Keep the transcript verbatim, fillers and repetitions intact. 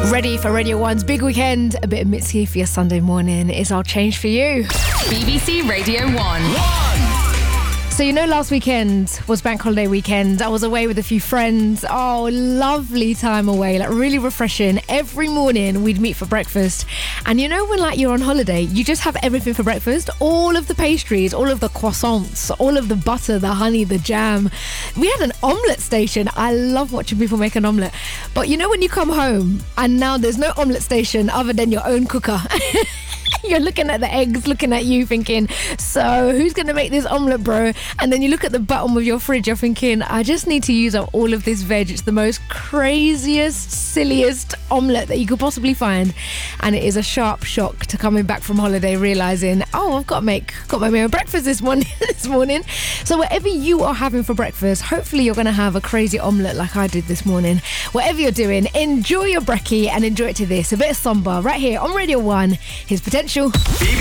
Ready for Radio one's big weekend? A bit of Mitski for your Sunday morning is our change for you. B B C Radio one. So you know last weekend was bank holiday weekend. I was away with a few friends. Oh, lovely time away, like really refreshing. Every morning we'd meet for breakfast. And you know when like you're on holiday, you just have everything for breakfast. All of the pastries, all of the croissants, all of the butter, the honey, the jam. We had an omelette station. I love watching people make an omelette. But you know when you come home and now there's no omelette station other than your own cooker. You're looking at the eggs, looking at you thinking, so who's going to make this omelette, bro? And then you look at the bottom of your fridge, you're thinking, I just need to use up all of this veg. It's the most craziest, silliest omelette that you could possibly find. And it is a sharp shock to coming back from holiday realising, oh, I've got to make, got my own breakfast this morning. this morning. So whatever you are having for breakfast, hopefully you're going to have a crazy omelette like I did this morning. Whatever you're doing, enjoy your brekkie and enjoy it to this. A bit of Samba right here on Radio one. His potential.